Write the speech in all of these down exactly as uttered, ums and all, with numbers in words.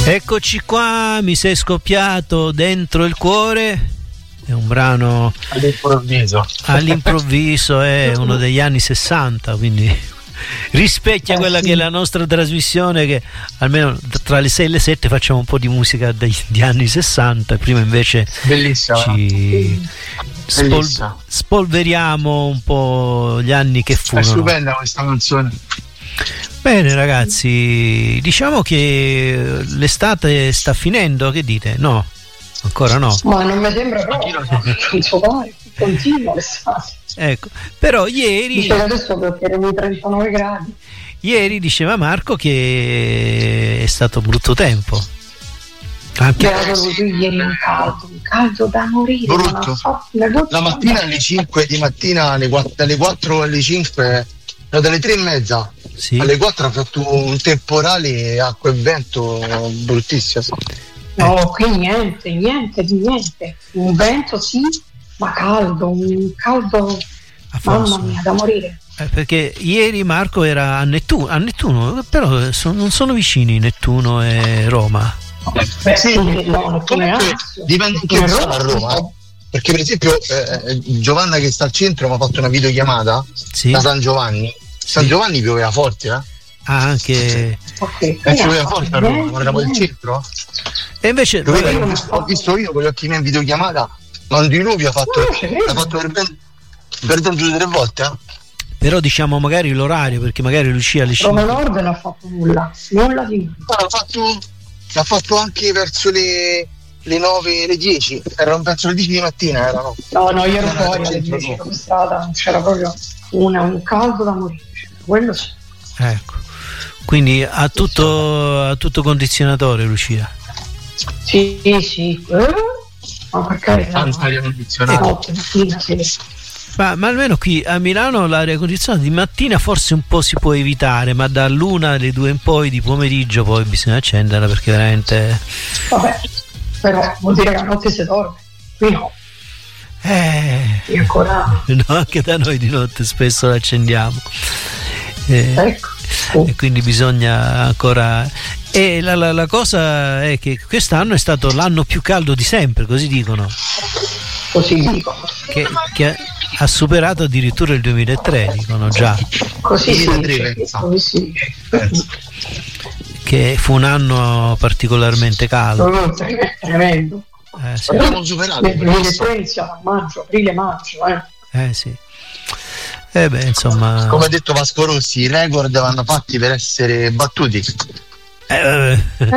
Eccoci qua, mi sei scoppiato dentro il cuore. È un brano all'improvviso. All'improvviso, è uno degli anni sessanta, quindi rispecchia eh, quella sì. che è la nostra trasmissione, che almeno tra le sei e le sette facciamo un po' di musica degli, di anni sessanta. Prima invece bellissima, ci spol- spolveriamo un po' gli anni che furono. È stupenda questa canzone. Bene ragazzi, diciamo che l'estate sta finendo, che dite? No? Ancora no? Ma non mi sembra proprio, non so fare, continua l'estate. Ecco, però ieri dice adesso perché erano i trentanove gradi. Ieri diceva Marco che è stato brutto tempo. Anche Beh, avevo ieri un caldo, un caldo da morire. Brutto. La mattina alle cinque di mattina, alle quattro, dalle quattro alle cinque, no, dalle tre e mezza. Sì. Alle quattro ha fatto un temporale, acqua e vento bruttissimo. No, eh. Qui niente, niente di niente. Un vento sì, ma caldo, un caldo, mamma mia, da morire. Eh, perché ieri Marco era a Nettuno, a Nettuno però sono, non sono vicini Nettuno e Roma. Beh, sì, no, comunque dipende che sono a Roma. Perché per esempio eh, Giovanna che sta al centro mi ha fatto una videochiamata sì. da San Giovanni. San Giovanni pioveva forte, eh? Ah, anche okay. eh, pioveva forte a Roma, ma eravamo del centro. E invece pioveva, io ho visto io con gli occhi miei in videochiamata, ma un diluvio ha fatto, ha fatto per ben per due o tre volte, eh? Però diciamo magari l'orario, perché magari Lucia alle cinque. Roma Nord non ha fatto nulla, nulla di l'ha fatto, l'ha fatto anche verso le le nove, le dieci, erano penso le dieci di mattina erano. No, no, io ero fuori alle dieci, ero per strada, c'era proprio una, un caldo da morire. Quello sì. Ecco, quindi ha tutto, ha tutto condizionatore Lucia? Sì, sì, eh? Ma per carità, aria condizionata. Ma, ma almeno qui a Milano l'aria condizionata di mattina forse un po' si può evitare, ma dall'una alle due in poi di pomeriggio poi bisogna accenderla perché veramente. Vabbè, però vuol dire che la notte si dorme, qui no. Eh, e ancora no, anche da noi di notte spesso la accendiamo. Eh, ecco. Oh. E quindi bisogna ancora. E la, la, la cosa è che quest'anno è stato l'anno più caldo di sempre, così dicono. Così dicono. Che, che ha superato addirittura il duemilatré, dicono già. Così si dice. Così si dice. Che fu un anno particolarmente caldo. No, tremendo. Eh, sì. Abbiamo superato il duemilatré iniziava a maggio, aprile, maggio, eh. Eh sì. Eh beh, insomma. Come ha detto Vasco Rossi, i record vanno fatti per essere battuti. Eh,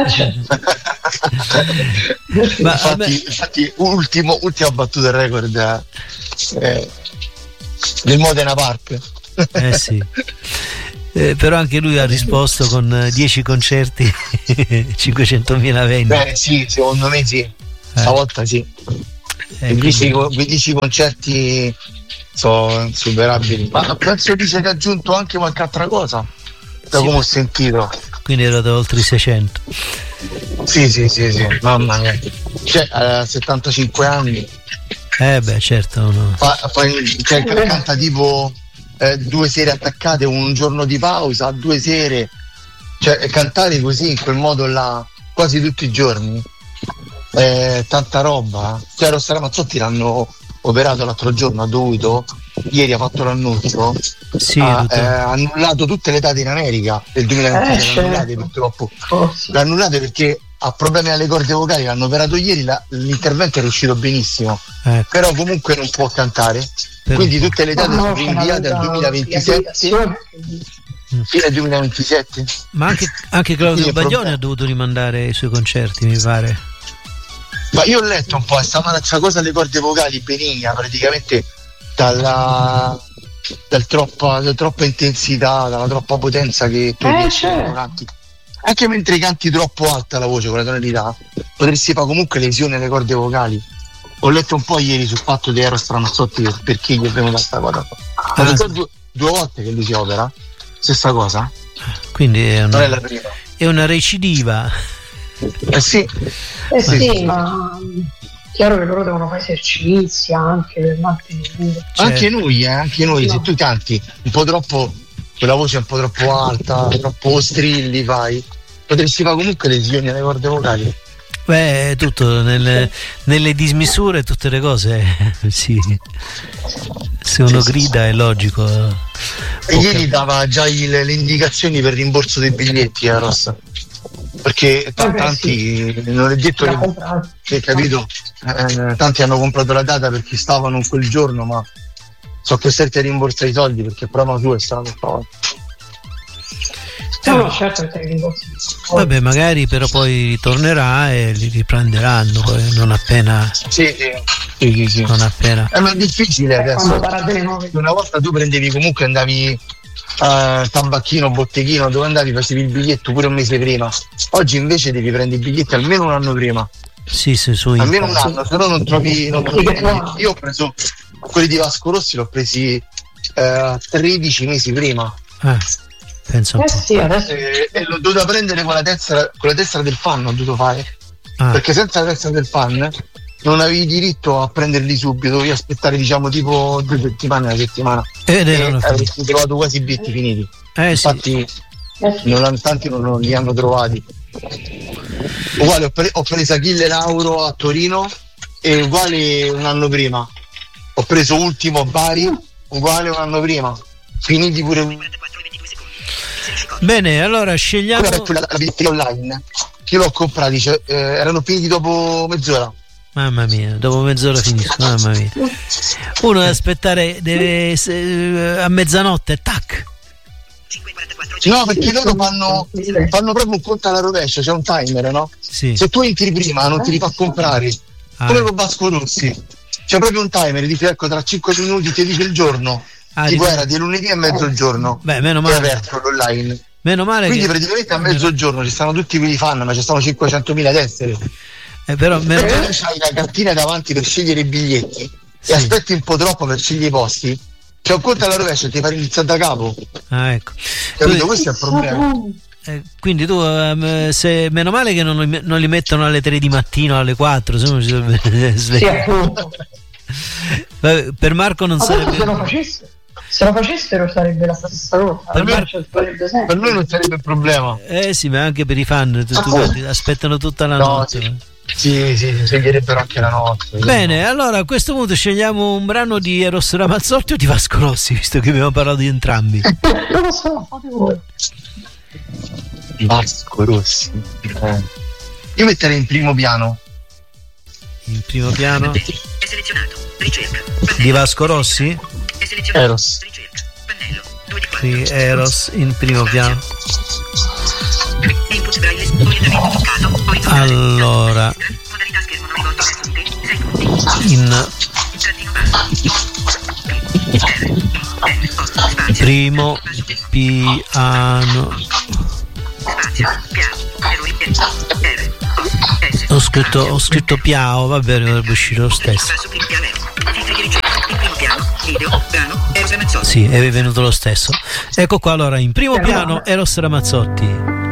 Ma, infatti, infatti ultimo, ultima battuta del record eh, del Modena Park. Eh sì. Eh, però anche lui ha risposto con dieci concerti, cinquecentomila vendite. Beh sì, secondo me sì. Stavolta sì. Eh, quei dieci concerti sono insuperabili. Ma penso che si è aggiunto anche qualche altra cosa, da sì, come ho sentito. Quindi erano oltre i seicento. Sì, sì, sì, sì, mamma mia. Cioè, a settantacinque anni. Eh beh, certo. No. Fa, fa, cioè, canta tipo eh, due sere attaccate, un giorno di pausa, due sere. Cioè, cantare così, in quel modo là, quasi tutti i giorni. Eh, tanta roba. Cioè, Rossa Ramazzotti l'hanno operato l'altro giorno, ha dovuto, ieri ha fatto l'annuncio, sì, ha eh, annullato tutte le date in America del duemilaventi, eh, annullate purtroppo, oh, sì. L'ha annullate perché ha problemi alle corde vocali, l'hanno operato ieri, la, l'intervento è riuscito benissimo, eh. Però comunque non può cantare, per quindi tutte le date no, sono rinviate al duemilaventisette, fino al duemilaventisette. Ma anche, anche Claudio Baglione ha dovuto rimandare i suoi concerti, mi pare. Ma io ho letto un po', questa cosa alle corde vocali benigna, praticamente dalla, dal troppa, dalla troppa intensità, dalla troppa potenza che tu eh, dici, certo. canti. Anche mentre canti troppo alta la voce con la tonalità, potresti fare comunque lesioni alle corde vocali. Ho letto un po' ieri sul fatto di Eros Ramazzotti perché gli è venuta questa cosa. Ma ah, sono due, due volte che lui si opera, stessa cosa. Quindi è una, non è la prima. È una recidiva. Eh sì, eh sì, sì, ma chiaro che loro devono fare esercizi anche per mantenere. Certo. Anche noi, eh, anche noi, no. Se tu canti un po' troppo, quella voce è un po' troppo alta, troppo strilli, vai, potresti fare comunque lesioni alle corde vocali. Beh, tutto nelle, nelle dismisure, tutte le cose. Sì. Se uno grida è logico. E ieri dava già il, le indicazioni per rimborso dei biglietti a Rossa. Perché t- tanti sì. Non è detto che, che capito eh, tanti hanno comprato la data perché stavano quel giorno, ma sono costretti a rimborsare i soldi perché prova su e stavano provando. No, certo che vabbè, magari però poi tornerà e li riprenderanno poi non appena sì, sì, sì, sì, sì. Non appena è ma è difficile adesso. Una volta tu prendevi comunque andavi Uh, tabacchino, botteghino, dove andavi facevi il biglietto pure un mese prima. Oggi invece devi prendere i biglietti almeno un anno prima. Sì, sì, su almeno un anno, se no non trovi, non trovi biglietti. Io ho preso quelli di Vasco Rossi, l'ho presi uh, tredici mesi prima. Eh, penso un eh po'. sì, adesso... e, e l'ho dovuto prendere con la tessera, con la tessera del fan ho dovuto fare. Ah. Perché senza la tessera del fan non avevi diritto a prenderli subito, dovevi aspettare diciamo tipo due settimane, una settimana ed e avresti trovato quasi i biglietti finiti. Eh, infatti sì. non, tanti non, non li hanno trovati. Uguale ho, pre- ho preso Achille Lauro a Torino e uguale un anno prima ho preso Ultimo a Bari uguale un anno prima, finiti pure. Bene, allora scegliamo la, la billetteria online che io l'ho comprata, cioè, eh, erano finiti dopo mezz'ora. Mamma mia, dopo mezz'ora finisco, mamma mia. Uno deve aspettare, deve se, a mezzanotte, tac. No, perché loro fanno, fanno proprio un conto alla rovescia, c'è un timer, no? Sì. Se tu entri prima non ti li fa comprare, ah, come con Vasco Rossi, c'è proprio un timer, dice ecco tra cinque minuti ti dice il giorno, ah, tipo era di lunedì a mezzogiorno. Beh, meno male. È aperto l'online. Meno male. Quindi che... praticamente a mezzogiorno ci stanno tutti quelli fan, ma ci stanno cinquecentomila tessere. Eh, però meno perché male... tu c'hai la cartina davanti per scegliere i biglietti, sì, e aspetti un po' troppo per scegliere i posti, c'è un conto alla rovescia e ti fai iniziare da capo. Ah, ecco. Capito? Tu... questo è il problema. Eh, quindi tu um, se meno male che non li, non li mettono alle tre di mattino, alle quattro, se no ci dovrebbe svegliare. Sì, per Marco non adesso sarebbe. Se lo facessero, se lo facessero sarebbe la stessa cosa. Per, me, per noi non sarebbe il problema. Eh sì, ma anche per i fan tu, tu, aspettano tutta la no, notte. Sì. Sì, sì, sceglierebbero anche la notte. Bene, allora a questo punto scegliamo un brano di Eros Ramazzotti o di Vasco Rossi, visto che abbiamo parlato di entrambi. Non lo so, fate voi. Vasco Rossi. Eh. Io metterei in primo piano. In primo piano? È selezionato. Ricerca. Di Vasco Rossi? È selezionato. Eros. Ricerca. Pannello. due di Sì, Eros in primo piano. Input braille. Orientamento caso. Allora. Modalità schermo non rivolto verso di te. sei punti. In primo piano. Ho scritto, ho scritto piano, va bene, dovrebbe uscire lo stesso. Sì, è venuto lo stesso. Ecco qua, allora, in primo piano Eros Ramazzotti.